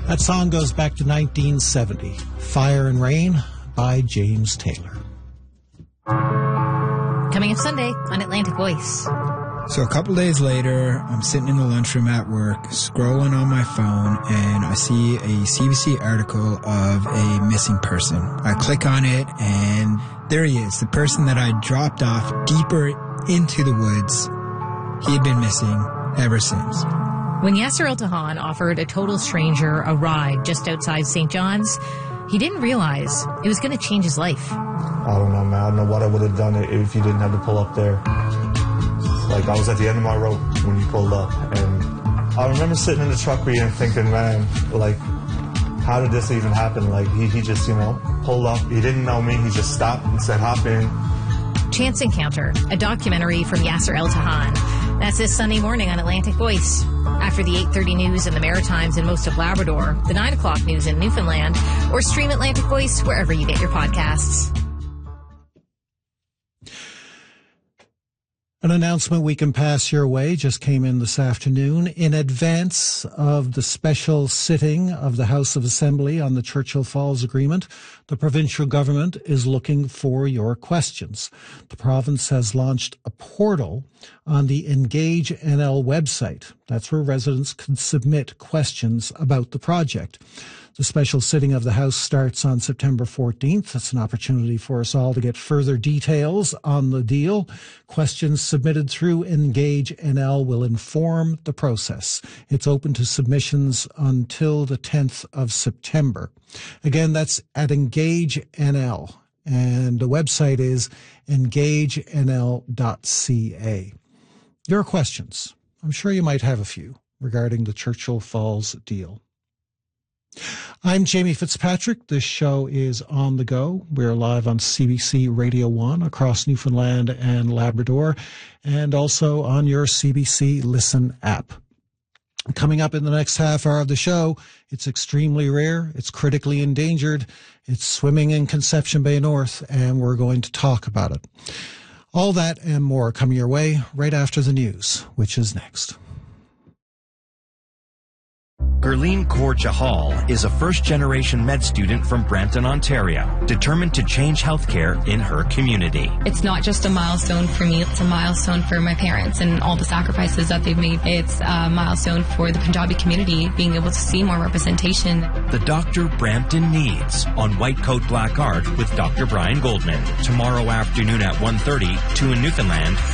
That song goes back to 1970. Fire and Rain by James Taylor. Coming up Sunday on Atlantic Voice. So a couple days later, I'm sitting in the lunchroom at work, scrolling on my phone, and I see a CBC article of a missing person. I click on it, and there he is, the person that I dropped off deeper into the woods. He had been missing ever since. When Yasser El-Tahan offered a total stranger a ride just outside St. John's, he didn't realize it was going to change his life. I don't know, man. I don't know what I would have done if you didn't have to pull up there. Like, I was at the end of my rope when you pulled up. And I remember sitting in the truck and thinking, man, like, how did this even happen? Like, he just, pulled up. He didn't know me. He just stopped and said, hop in. Chance Encounter, a documentary from Yasser El-Tahan. That's this Sunday morning on Atlantic Voice. After the 8:30 news in the Maritimes and most of Labrador, the 9 o'clock news in Newfoundland, or stream Atlantic Voice wherever you get your podcasts. An announcement we can pass your way just came in this afternoon. In advance of the special sitting of the House of Assembly on the Churchill Falls Agreement, the provincial government is looking for your questions. The province has launched a portal on the Engage NL website. That's where residents can submit questions about the project. The special sitting of the House starts on September 14th. It's an opportunity for us all to get further details on the deal. Questions submitted through Engage NL will inform the process. It's open to submissions until the 10th of September. Again, that's at Engage NL, and the website is engagenl.ca. Your questions. I'm sure you might have a few regarding the Churchill Falls deal. I'm Jamie Fitzpatrick. This show is on the go. We're live on CBC Radio 1 across Newfoundland and Labrador, and also on your CBC Listen app. Coming up in the next half hour of the show, it's extremely rare, it's critically endangered, it's swimming in Conception Bay North, and we're going to talk about it. All that and more coming your way right after the news, which is next. Gurleen Kaur Chahal is a first-generation med student from Brampton, Ontario, determined to change healthcare in her community. It's not just a milestone for me, it's a milestone for my parents and all the sacrifices that they've made. It's a milestone for the Punjabi community, being able to see more representation. The Doctor Brampton Needs on White Coat Black Art with Dr. Brian Goldman. Tomorrow afternoon at 1:30, 2 in Newfoundland,